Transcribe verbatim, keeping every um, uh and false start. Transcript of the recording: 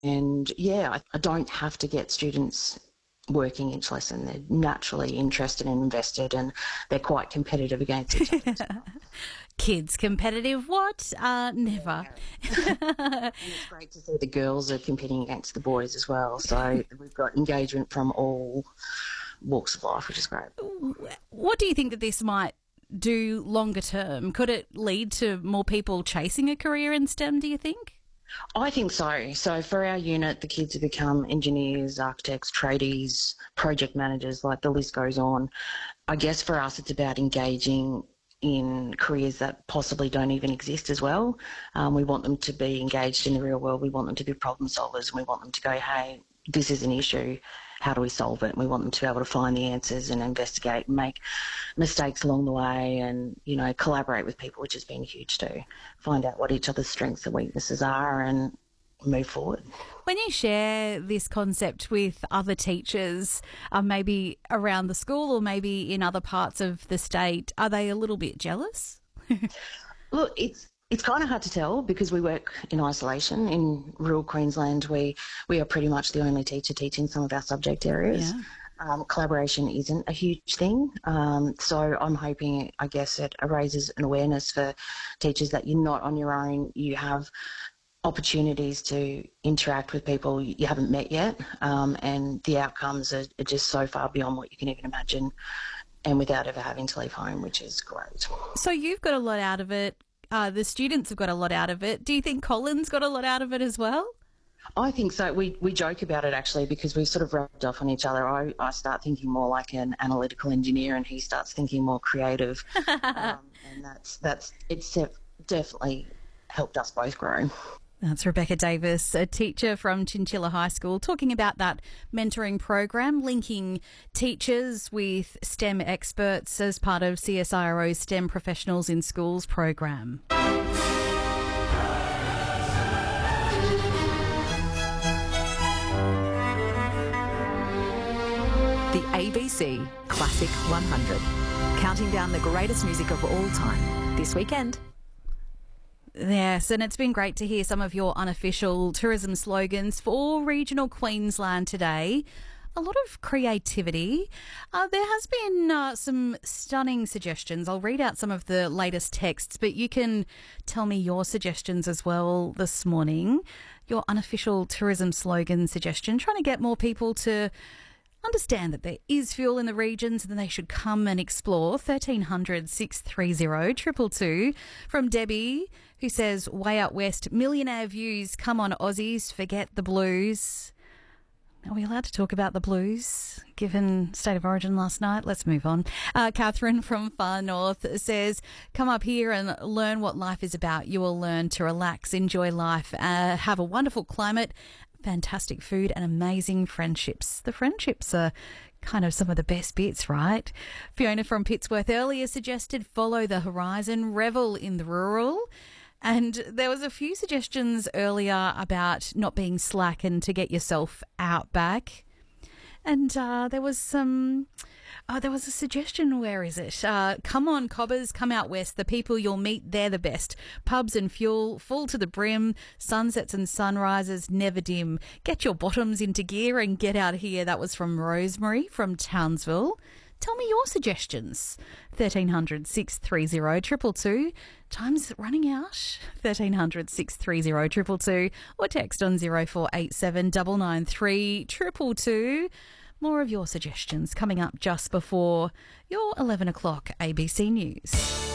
And, yeah, I, I don't have to get students working each lesson. They're naturally interested and invested, and they're quite competitive against each other. Kids competitive? What? Uh, never. And it's great to see the girls are competing against the boys as well. So we've got engagement from all walks of life, which is great. What do you think that this might do longer term? Could it lead to more people chasing a career in STEM, do you think? I think so. So for our unit, the kids have become engineers, architects, tradies, project managers, like the list goes on. I guess for us it's about engaging in careers that possibly don't even exist as well. Um, we want them to be engaged in the real world. We want them to be problem solvers, and we want them to go, hey, this is an issue. How do we solve it? And we want them to be able to find the answers and investigate and make mistakes along the way and, you know, collaborate with people, which has been huge too. Find out what each other's strengths and weaknesses are and move forward. When you share this concept with other teachers, uh, maybe around the school or maybe in other parts of the state, are they a little bit jealous? Look, it's It's kind of hard to tell because we work in isolation. In rural Queensland, we, we are pretty much the only teacher teaching some of our subject areas. Yeah. Um, collaboration isn't a huge thing. Um, so I'm hoping, I guess, it raises an awareness for teachers that you're not on your own. You have opportunities to interact with people you haven't met yet, um, and the outcomes are, are just so far beyond what you can even imagine, and without ever having to leave home, which is great. So you've got a lot out of it. Uh, the students have got a lot out of it. Do you think Colin's got a lot out of it as well? I think so. We we joke about it actually because we've sort of rubbed off on each other. I, I start thinking more like an analytical engineer and he starts thinking more creative. um, and that's, that's it's definitely helped us both grow. That's Rebecca Davis, a teacher from Chinchilla High School, talking about that mentoring program, linking teachers with STEM experts as part of C S I R O's STEM Professionals in Schools program. The A B C Classic one hundred, counting down the greatest music of all time this weekend. Yes, and it's been great to hear some of your unofficial tourism slogans for regional Queensland today. A lot of creativity. Uh, there has been uh, some stunning suggestions. I'll read out some of the latest texts, but you can tell me your suggestions as well this morning. Your unofficial tourism slogan suggestion, trying to get more people to understand that there is fuel in the regions and that they should come and explore. thirteen hundred, six three zero, two two two from Debbie, who says, way out west, millionaire views, come on Aussies, forget the blues. Are we allowed to talk about the blues, given State of Origin last night? Let's move on. Uh, Catherine from Far North says, come up here and learn what life is about. You will learn to relax, enjoy life, uh, have a wonderful climate, fantastic food and amazing friendships. The friendships are kind of some of the best bits, right? Fiona from Pittsworth earlier suggested follow the horizon, revel in the rural. And there was a few suggestions earlier about not being slack and to get yourself out back. And uh, there was some... Oh, there was a suggestion. Where is it? Uh, come on, cobbers, come out west. The people you'll meet, they're the best. Pubs and fuel, full to the brim. Sunsets and sunrises, never dim. Get your bottoms into gear and get out here. That was from Rosemary from Townsville. Tell me your suggestions. thirteen hundred, six three zero, two two two. Time's running out. thirteen hundred, six three zero, two two two. Or text on zero four eight seven, nine nine three, two two two. More of your suggestions coming up just before your eleven o'clock A B C News.